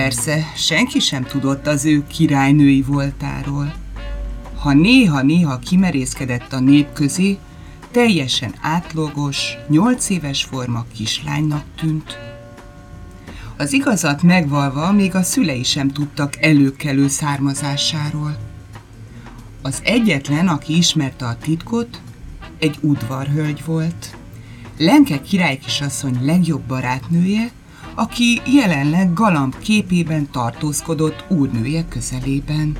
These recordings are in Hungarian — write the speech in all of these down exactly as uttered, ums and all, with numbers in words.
Persze, senki sem tudott az ő királynői voltáról. Ha néha-néha kimerészkedett a nép közé, teljesen átlagos, nyolc éves forma kislánynak tűnt. Az igazat megvalva még a szülei sem tudtak előkelő származásáról. Az egyetlen, aki ismerte a titkot, egy udvarhölgy volt. Lenke királykisasszony legjobb barátnője, aki jelenleg galamb képében tartózkodott úrnője közelében.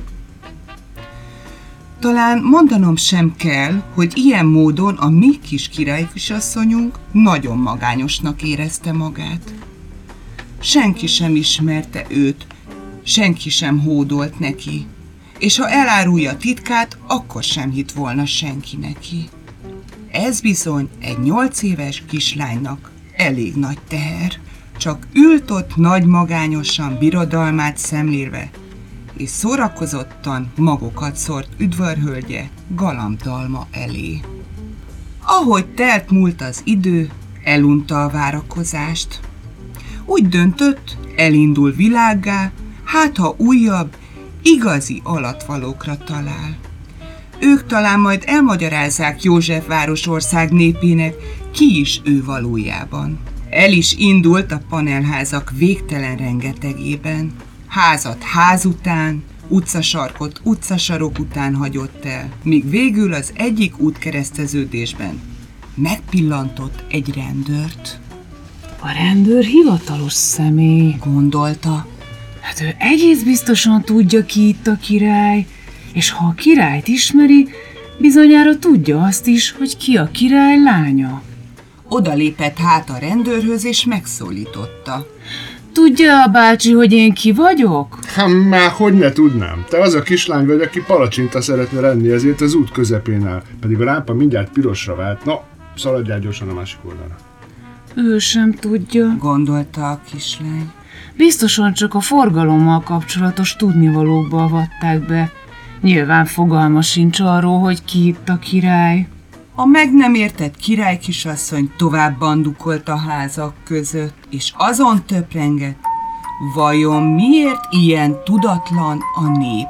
Talán mondanom sem kell, hogy ilyen módon a mi kis királykisasszonyunk nagyon magányosnak érezte magát. Senki sem ismerte őt, senki sem hódolt neki, és ha elárulja titkát, akkor sem hitt volna senki neki. Ez bizony egy nyolc éves kislánynak elég nagy teher. Csak ült ott nagy magányosan birodalmát szemlélve, és szórakozottan magokat szórt udvarhölgye galambdalma elé. Ahogy telt múlt az idő, elunta a várakozást. Úgy döntött, elindul világgá, hát ha újabb, igazi alattvalókra talál. Ők talán majd elmagyarázzák Józsefváros ország népének, ki is ő valójában. El is indult a panelházak végtelen rengetegében. Házat ház után, utcasarkot utcasarok után hagyott el, míg végül az egyik útkereszteződésben megpillantott egy rendőrt. A rendőr hivatalos személy, gondolta. Hát ő egész biztosan tudja, ki itt a király, és ha a királyt ismeri, bizonyára tudja azt is, hogy ki a király lánya. Oda lépett hát a rendőrhöz, és megszólította. Tudja a bácsi, hogy én ki vagyok? Hát már hogy ne tudnám. Te az a kislány vagy, aki palacsinta szeretne lenni, ezért az út közepén áll. Pedig a lámpa mindjárt pirosra vált. Na, szaladjál gyorsan a másik oldalra. Ő sem tudja, gondolta a kislány. Biztosan csak a forgalommal kapcsolatos tudnivalókba avatták be. Nyilván fogalma sincs arról, hogy ki itt a király. A meg nem értett királykisasszony tovább bandukolt a házak között, és azon töprengett, vajon miért ilyen tudatlan a nép?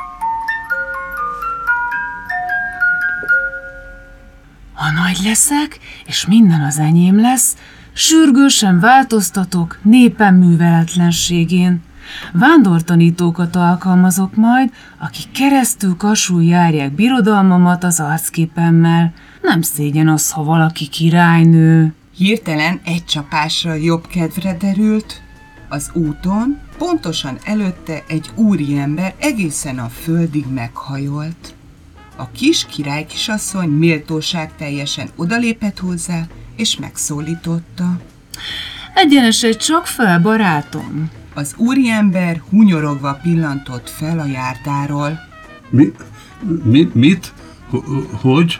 Ha nagy leszek, és minden az enyém lesz, sürgősen változtatok népem műveletlenségén. Vándortanítókat alkalmazok majd, akik keresztül kasul járják birodalmamat az arcképemmel. Nem szégyen az, ha valaki királynő. Hirtelen egy csapásra jobb kedvre derült. Az úton, pontosan előtte egy úriember egészen a földig meghajolt. A kis királykisasszony méltóság teljesen odalépett hozzá, és megszólította. Egyenesedj csak fel, barátom! Az úriember hunyorogva pillantott fel a járdáról. Mi? Mi? Mit? Hogy?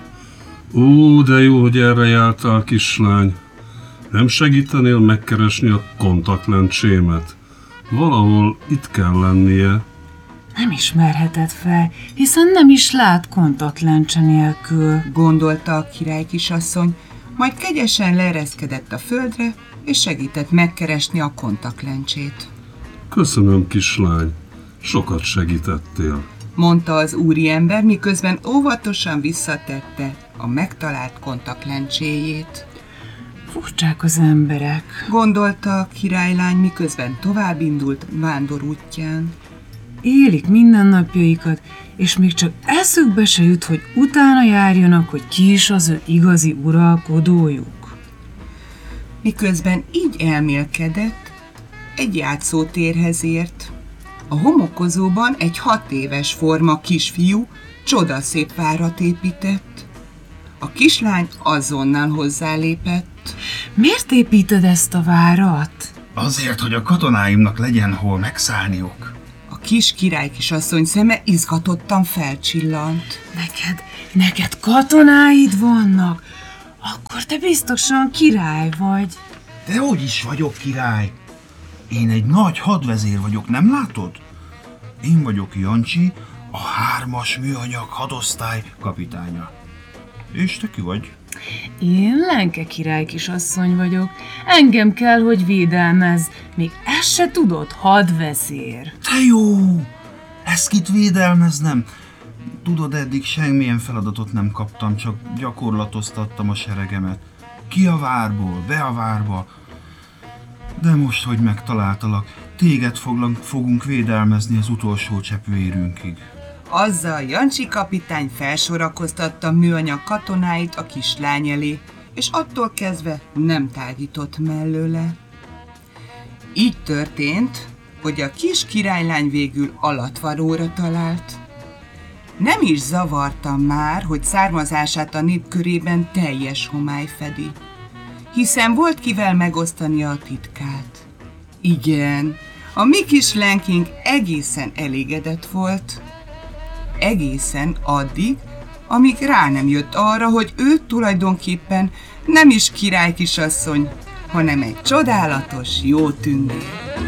Ó, de jó, hogy erre jártál, kislány. Nem segítenél megkeresni a kontaktlencsémet? Valahol itt kell lennie. Nem ismerheted fel, hiszen nem is lát kontaktlencse nélkül, gondolta a királykisasszony, majd kegyesen leereszkedett a földre, és segített megkeresni a kontaktlencsét. Köszönöm, kislány, sokat segítettél, mondta az úriember, miközben óvatosan visszatette a megtalált kontaktlencséjét. Furcsák az emberek, gondolta a királylány, miközben tovább indult vándorútján. Élik mindennapjaikat, és még csak eszükbe se jut, hogy utána járjanak, hogy ki is az ő igazi uralkodójuk. Miközben így elmélkedett, egy játszótérhez ért. A homokozóban egy hat éves forma kisfiú csodaszép várat épített. A kislány azonnal hozzálépett. Miért építed ezt a várat? Azért, hogy a katonáimnak legyen hol megszállniuk. A kis királykisasszony szeme izgatottan felcsillant. Neked, neked katonáid vannak? Akkor te biztosan király vagy. De hogy is vagyok király? Én egy nagy hadvezér vagyok, nem látod? Én vagyok Jancsi, a hármas műanyag hadosztály kapitánya. És te ki vagy? Én Lenke király kisasszony vagyok. Engem kell, hogy védelmezz. Még ezt se tudod, hadvezér. Te jó! Ezt kit védelmeznem? Tudod, eddig semmilyen feladatot nem kaptam, csak gyakorlatoztattam a seregemet. Ki a várból, be a várba. De most, hogy megtaláltalak, téged foglak, fogunk védelmezni az utolsó csepp vérünkig. Azzal Jancsi kapitány felsorakoztatta műanyag katonáit a kislány elé, és attól kezdve nem tágított mellőle. Így történt, hogy a kis királylány végül alatvaróra talált. Nem is zavarta már, hogy származását a nép körében teljes homály fedi, hiszen volt kivel megosztani a titkát. Igen, a mi kis Lenkénk egészen elégedett volt. Egészen addig, amíg rá nem jött arra, hogy ő tulajdonképpen nem is királykisasszony, hanem egy csodálatos jó tündér.